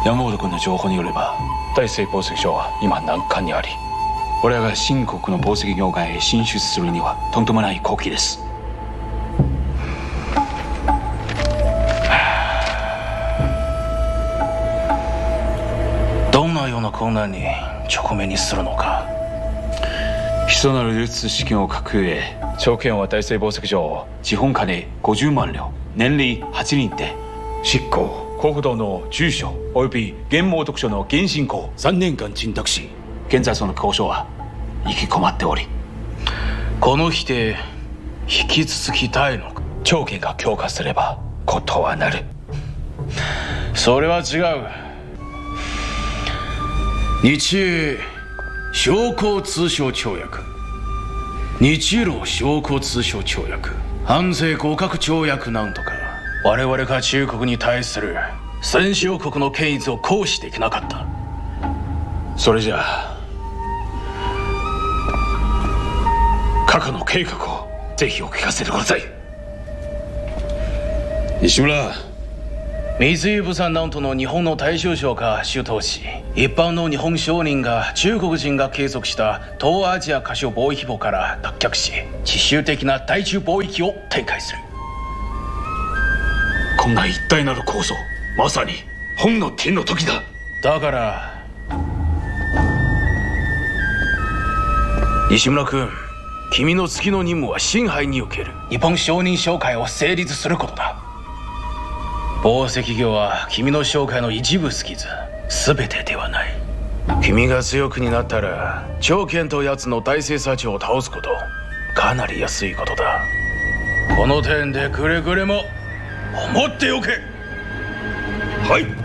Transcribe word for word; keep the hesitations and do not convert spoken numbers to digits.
山本君の情報によれば大成宝石商は今難関にあり、俺らが新国の宝石業界へ進出するにはとんでもない好機です。 どんなような困難に直面にするのか。 人なる流通資金を欠く上、条件は大成宝石商を資本金ごじゅうまん両、年利はちにんで執行、国土の住所および現毛特許の現進行さんねんかん沈託し、現在その交渉は行き困っており、 この日で引き続きたいのか。 条件が強化すればことはなる。 それは違う。日英商工通商条約、日露商工通商条約、関税合格条約なんとか。我々が中国に対する戦勝国の権益を行使できなかった。 それじゃあ過去の計画をぜひお聞かせてください。西村、 密輸物産なんとの日本の大衆商が主導し、一般の日本商人が中国人が継続した東アジア過小貿易網から脱却し、自主的な対中貿易を展開する。 こんな一体なる構想、まさに本の天の時だ。 だから西村君、君の次の任務は上海における日本商人商会を成立することだ。宝石業は君の商会の一部すぎず全てではない。君が強くになったら長健とやつの大生産長を倒すことかなり安いことだ。この点でくれぐれも思っておけ。 はい。